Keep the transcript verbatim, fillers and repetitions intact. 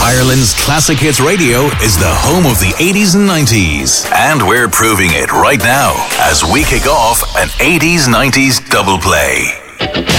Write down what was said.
Ireland's Classic Hits Radio is the home of the eighties and nineties. And we're proving it right now as we kick off an eighties nineties double play.